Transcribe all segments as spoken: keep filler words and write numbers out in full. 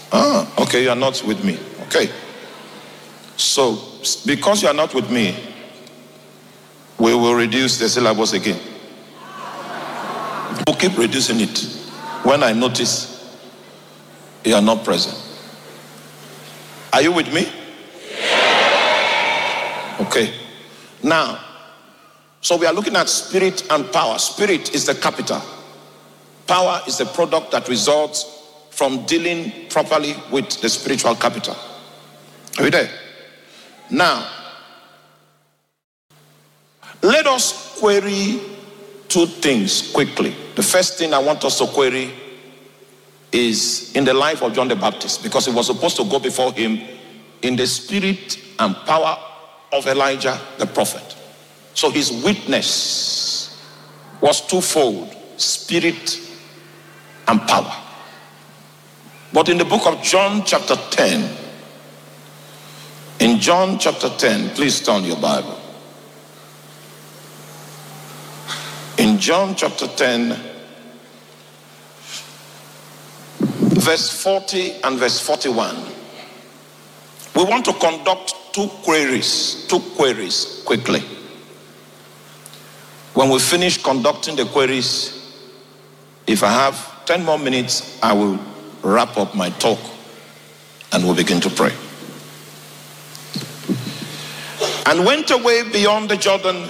Ah, okay, you are not with me. Okay. So, because you are not with me, we will reduce the syllabus again. We'll keep reducing it when I notice you are not present. Are you with me? Okay. Now, so we are looking at spirit and power. Spirit is the capital. Power is the product that results from dealing properly with the spiritual capital. Are we there? Now, let us query two things quickly. The first thing I want us to query is in the life of John the Baptist, because he was supposed to go before him in the spirit and power of Elijah the prophet. So his witness was twofold, spirit and power. But in the book of John chapter ten, in John chapter ten, please turn your Bible. In John chapter ten, verse forty and verse forty-one, we want to conduct two queries, two queries quickly. When we finish conducting the queries, if I have ten more minutes, I will wrap up my talk and we'll begin to pray. And went away beyond the Jordan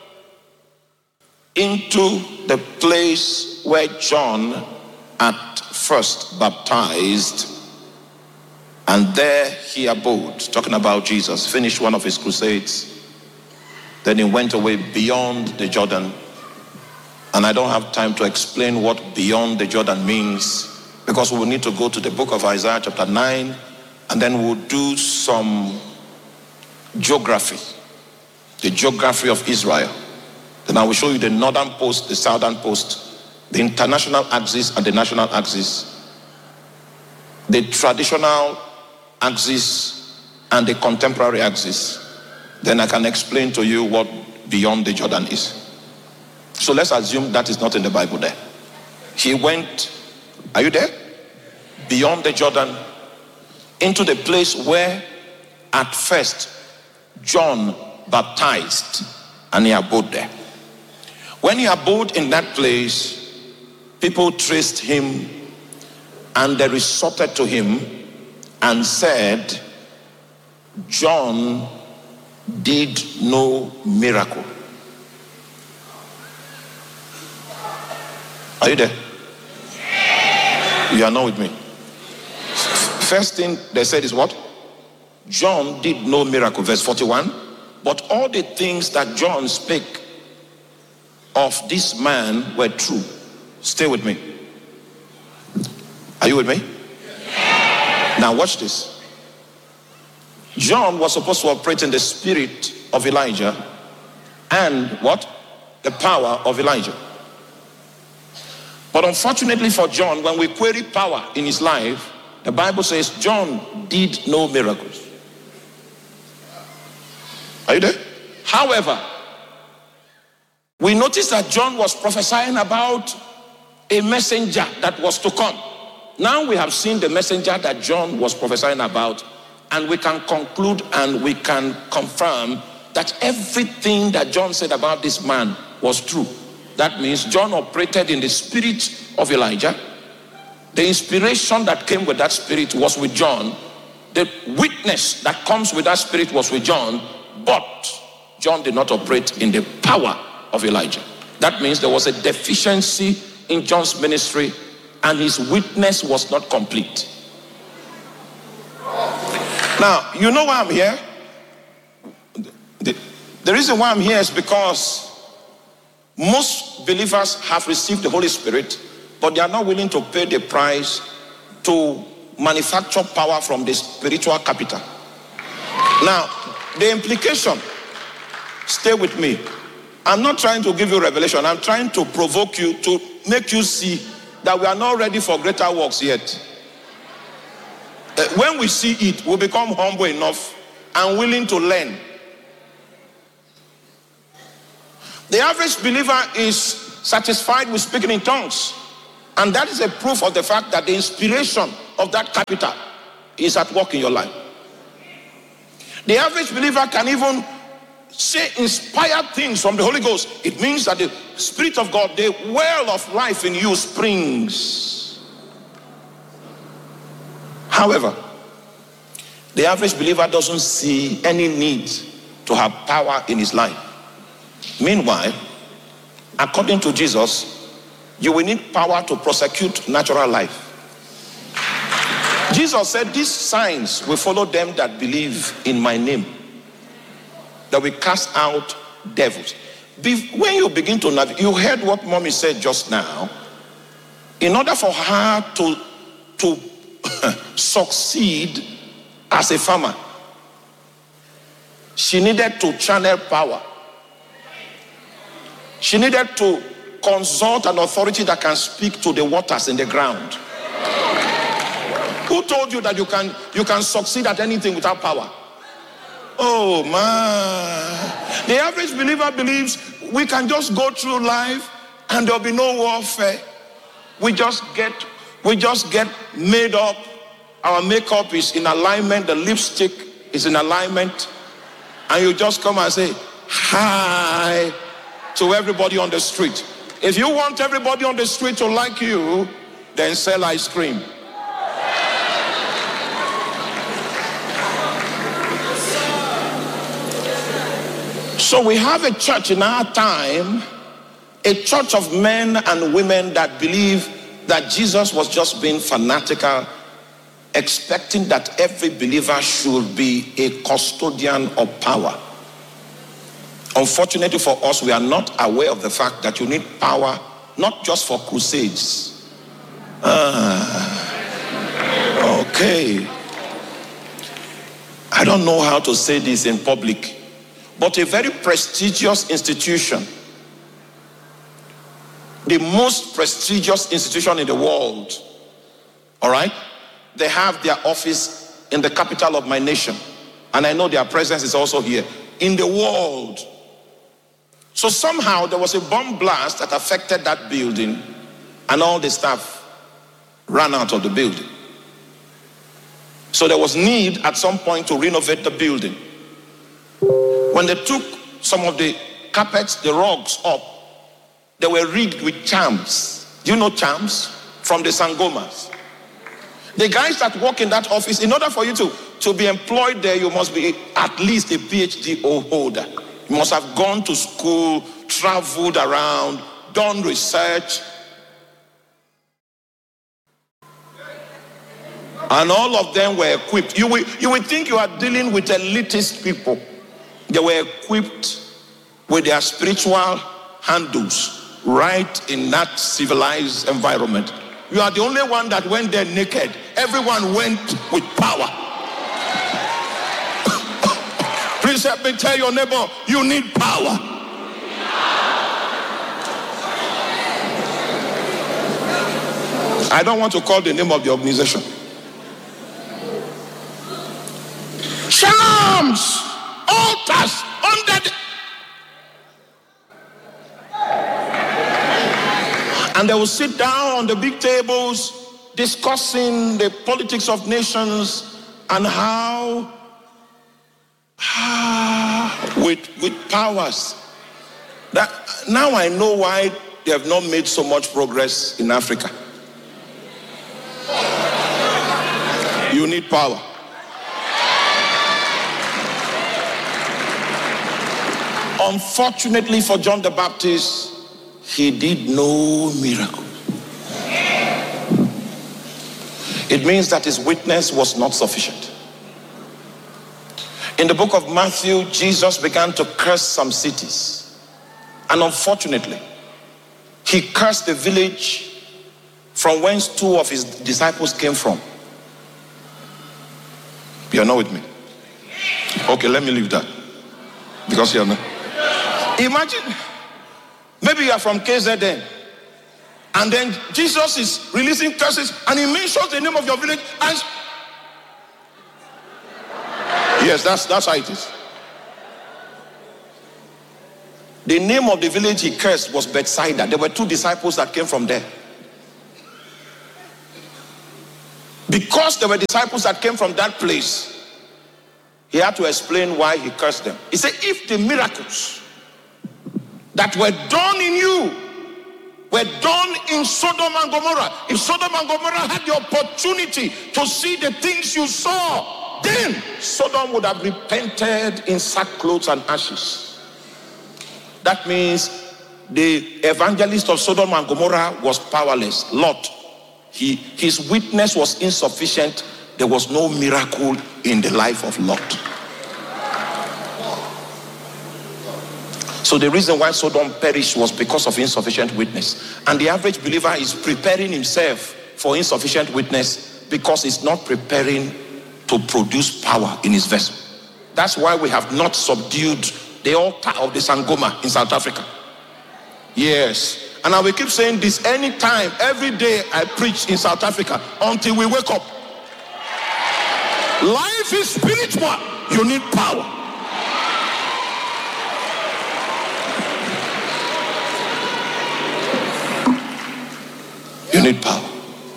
into the place where John at first baptized, and there he abode. Talking about Jesus, finished one of his crusades. Then he went away beyond the Jordan. And I don't have time to explain what beyond the Jordan means, because we will need to go to the book of Isaiah chapter nine, and then we'll do some geography, the geography of Israel. Then I will show you the northern post, the southern post, the international axis and the national axis, the traditional axis and the contemporary axis. Then I can explain to you what beyond the Jordan is. So let's assume that is not in the Bible there. He went, are you there? Beyond the Jordan into the place where at first John baptized, and he abode there. When he abode in that place, people traced him and they resorted to him and said, John did no miracle. Are you there? You are not with me. First thing they said is what? John did no miracle. Verse forty-one. But all the things that John spake of this man were true. Stay with me. Are you with me? Now watch this. John was supposed to operate in the spirit of Elijah and what? The power of Elijah. But unfortunately for John, when we query power in his life, the Bible says John did no miracles. Are you there? However, we notice that John was prophesying about a messenger that was to come. Now we have seen the messenger that John was prophesying about, and we can conclude and we can confirm that everything that John said about this man was true. That means John operated in the spirit of Elijah. The inspiration that came with that spirit was with John. The witness that comes with that spirit was with John. But John did not operate in the power of Elijah. That means there was a deficiency in John's ministry and his witness was not complete. Now, you know why I'm here? The, the reason why I'm here is because most believers have received the Holy Spirit, but they are not willing to pay the price to manufacture power from the spiritual capital. Now, the implication, stay with me. I'm not trying to give you revelation. I'm trying to provoke you, to make you see that we are not ready for greater works yet. Uh, when we see it, we'll become humble enough and willing to learn. The average believer is satisfied with speaking in tongues. And that is a proof of the fact that the inspiration of that capital is at work in your life. The average believer can even say inspired things from the Holy Ghost. It means that the Spirit of God, the well of life in you springs. However, the average believer doesn't see any need to have power in his life. Meanwhile, according to Jesus, you will need power to prosecute natural life. Jesus said, these signs will follow them that believe in my name, that we cast out devils. When you begin to navigate, you heard what mommy said just now. In order for her to, to succeed as a farmer, she needed to channel power. She needed to consult an authority that can speak to the waters in the ground. Who told you that you can you can succeed at anything without power? Oh man. The average believer believes we can just go through life and there'll be no warfare. We just get we just get made up. Our makeup is in alignment, the lipstick is in alignment, and you just come and say hi to everybody on the street. If you want everybody on the street to like you, then sell ice cream. So we have a church in our time, a church of men and women that believe that Jesus was just being fanatical, expecting that every believer should be a custodian of power. Unfortunately for us, we are not aware of the fact that you need power, not just for crusades. Ah, okay. I don't know how to say this in public, but a very prestigious institution, the most prestigious institution in the world, all right? They have their office in the capital of my nation, and I know their presence is also here, in the world. So somehow there was a bomb blast that affected that building, and all the staff ran out of the building. So there was need at some point to renovate the building. When they took some of the carpets, the rugs up, they were rigged with charms. Do you know charms? From the Sangomas. The guys that work in that office, in order for you to, to be employed there, you must be at least a P H D holder. You must have gone to school, traveled around, done research. And all of them were equipped. You will, you will think you are dealing with elitist people. They were equipped with their spiritual handles right in that civilized environment. You are the only one that went there naked. Everyone went with power. Please help me tell your neighbor, you need power. I don't want to call the name of the organization. Shalom's altars under the... And they will sit down on the big tables discussing the politics of nations and how, how with, with powers. That, now I know why they have not made so much progress in Africa. You need power. Unfortunately for John the Baptist, he did no miracle. It means that his witness was not sufficient. In the book of Matthew, Jesus began to curse some cities. And unfortunately, he cursed the village from whence two of his disciples came from. You are not with me? Okay, let me leave that. Because you are not. Imagine, maybe you are from K Z N, and then Jesus is releasing curses, and he mentions the name of your village, and yes, that's that's how it is. The name of the village he cursed was Bethsaida. There were two disciples that came from there. Because there were disciples that came from that place, he had to explain why he cursed them. He said, if the miracles that were done in you were done in Sodom and Gomorrah, if Sodom and Gomorrah had the opportunity to see the things you saw, then Sodom would have repented in sackcloth and ashes. That means the evangelist of Sodom and Gomorrah was powerless. Lot, he, his witness was insufficient. There was no miracle in the life of Lot. So the reason why Sodom perished was because of insufficient witness. And the average believer is preparing himself for insufficient witness because he's not preparing to produce power in his vessel. That's why we have not subdued the altar of the Sangoma in South Africa. Yes. And I will keep saying this anytime, every day I preach in South Africa until we wake up. Life is spiritual. You need power. You need power.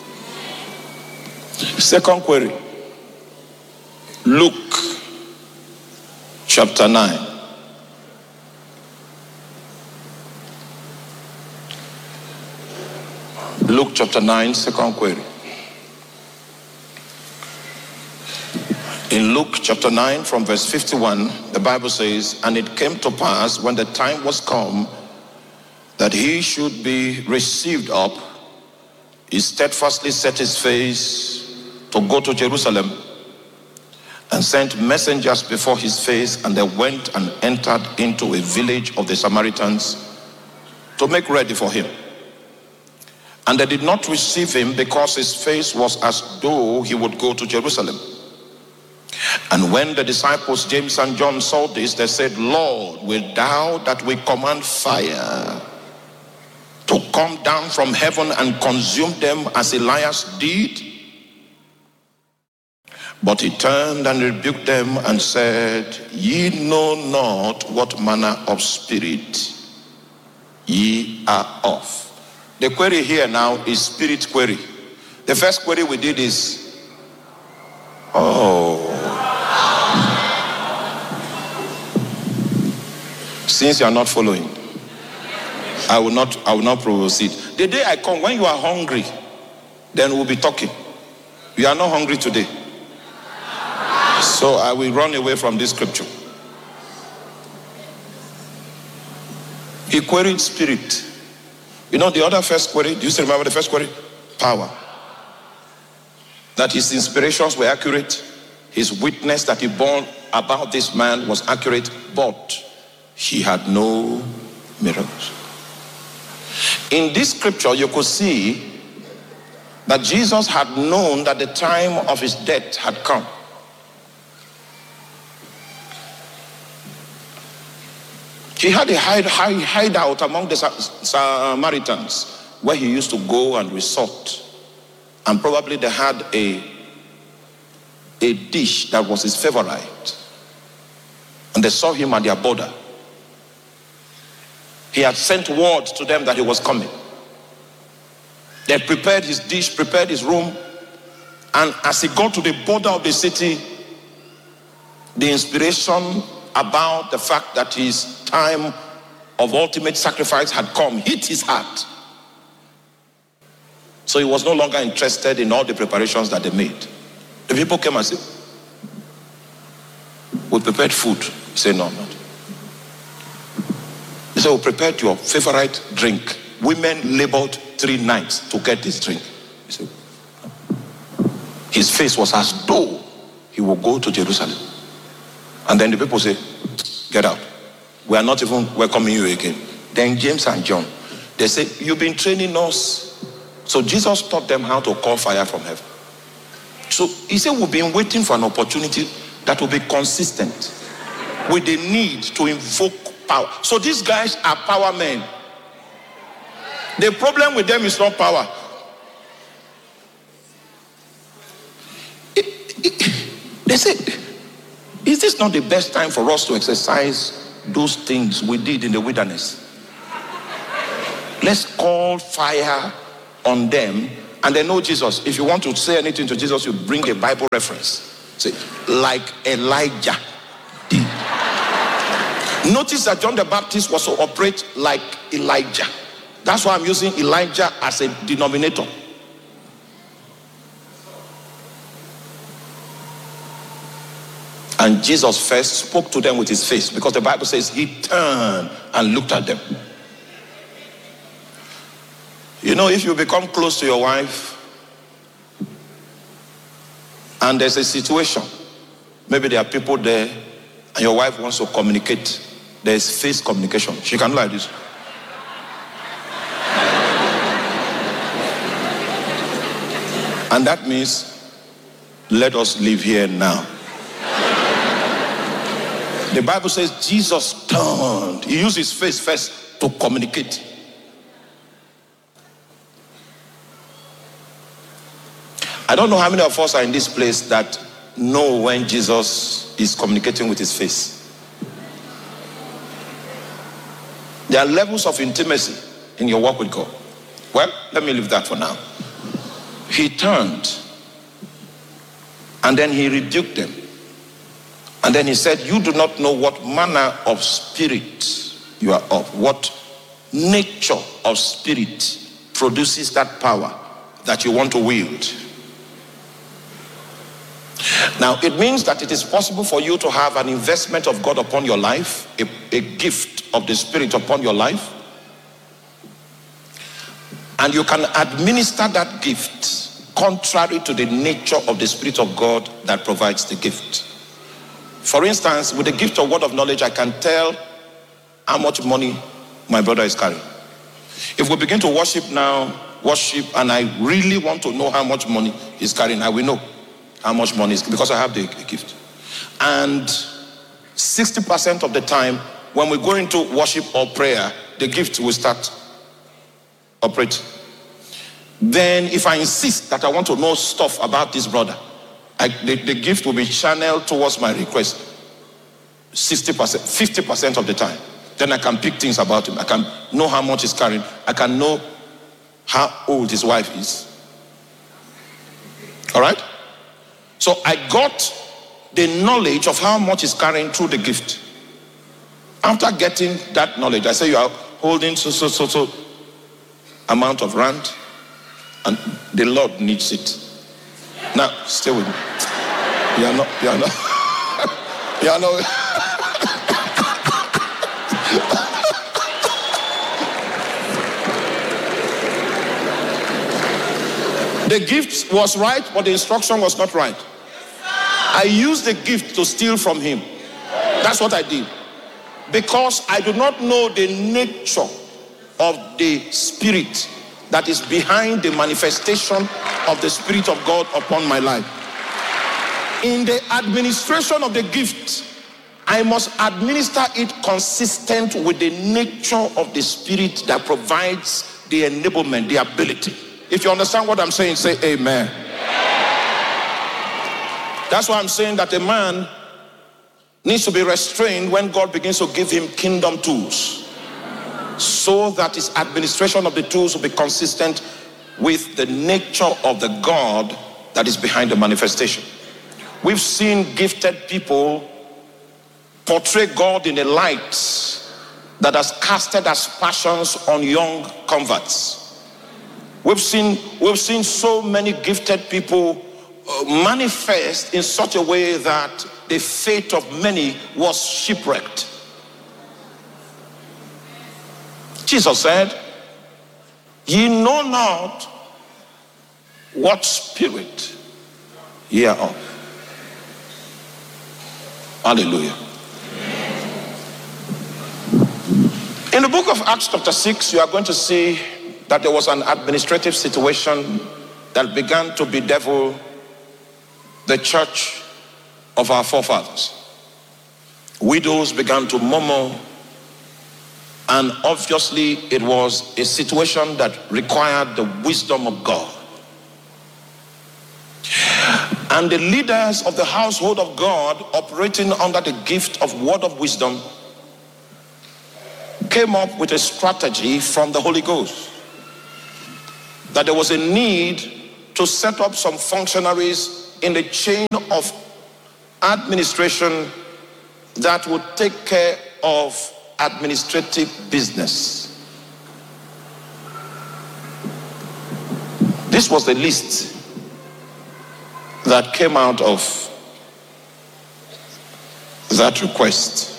Second query. Luke chapter nine. Luke chapter nine, second query. In Luke chapter nine from verse fifty-one, the Bible says, and it came to pass when the time was come that he should be received up, he steadfastly set his face to go to Jerusalem and sent messengers before his face, and they went and entered into a village of the Samaritans to make ready for him. And they did not receive him because his face was as though he would go to Jerusalem. And when the disciples James and John saw this, they said, Lord, wilt thou that we command fire to come down from heaven and consume them as Elias did? But he turned and rebuked them and said, ye know not what manner of spirit ye are of. The query here now is spirit query. The first query we did is, oh, since you are not following, I will not, I will not proceed. The day I come, when you are hungry, then we'll be talking. You are not hungry today. So I will run away from this scripture. He queried spirit. You know the other first query? Do you still remember the first query? Power. That his inspirations were accurate. His witness that he bore about this man was accurate, but he had no miracles. In this scripture, you could see that Jesus had known that the time of his death had come. He had a hide, hide, hideout among the Samaritans where he used to go and resort. And probably they had a, a dish that was his favorite. And they saw him at their border. He had sent word to them that he was coming. They prepared his dish, prepared his room. And as he got to the border of the city, the inspiration about the fact that his time of ultimate sacrifice had come hit his heart. So he was no longer interested in all the preparations that they made. The people came and said, we prepared food. He said, no, not. He said, we prepared your favorite drink. Women labored three nights to get this drink. He said, no. His face was as though he would go to Jerusalem. And then the people say, get out. We are not even welcoming you again. Then James and John, they say, you've been training us. So Jesus taught them how to call fire from heaven. So he said, we've been waiting for an opportunity that will be consistent with the need to invoke power. So these guys are power men. The problem with them is not power. It, it, they said, is this not the best time for us to exercise those things we did in the wilderness? Let's call fire on them and they know Jesus. If you want to say anything to Jesus, you bring a Bible reference. Say, like Elijah did. Notice that John the Baptist was to operate like Elijah. That's why I'm using Elijah as a denominator. And Jesus first spoke to them with his face, because the Bible says he turned and looked at them. You know, if you become close to your wife and there's a situation, maybe there are people there and your wife wants to communicate, there's face communication. She can do like this. And that means, let us live here now. The Bible says Jesus turned. He used his face first to communicate. I don't know how many of us are in this place that know when Jesus is communicating with his face. There are levels of intimacy in your walk with God. Well, let me leave that for now. He turned and then he rebuked them. And then he said, you do not know what manner of spirit you are of. What nature of spirit produces that power that you want to wield. Now, it means that it is possible for you to have an investment of God upon your life, a, a gift of the Spirit upon your life, and you can administer that gift contrary to the nature of the Spirit of God that provides the gift. For instance, with the gift of word of knowledge, I can tell how much money my brother is carrying. If we begin to worship now, worship, and I really want to know how much money he's carrying, I will know how much money is, because I have the gift. And sixty percent of the time, when we go into worship or prayer, the gift will start operating. Then if I insist that I want to know stuff about this brother, I, the, the gift will be channeled towards my request sixty percent, fifty percent of the time. Then I can pick things about him. I can know how much he's carrying. I can know how old his wife is. All right? So I got the knowledge of how much he's carrying through the gift. After getting that knowledge, I say you are holding so, so, so, so amount of rand, and the Lord needs it. Now, stay with me. You are not, you are not, you are not. The gift was right, but the instruction was not right. I used the gift to steal from him. That's what I did. Because I do not know the nature of the Spirit that is behind the manifestation of the Spirit of God upon my life. In the administration of the gift, I must administer it consistent with the nature of the Spirit that provides the enablement, the ability. If you understand what I'm saying, say amen. That's why I'm saying that a man needs to be restrained when God begins to give him kingdom tools, so that his administration of the tools will be consistent with the nature of the God that is behind the manifestation. We've seen gifted people portray God in a light that has casted aspersions on young converts. We've seen, we've seen so many gifted people uh, manifest in such a way that the faith of many was shipwrecked. Jesus said, ye know not what spirit ye are of. Hallelujah. In the book of Acts chapter six, you are going to see that there was an administrative situation that began to bedevil the church of our forefathers. Widows began to murmur, and obviously it was a situation that required the wisdom of God. And the leaders of the household of God, operating under the gift of word of wisdom, came up with a strategy from the Holy Ghost. that there was a need to set up some functionaries in the chain of administration that would take care of administrative business. This was the list that came out of that request.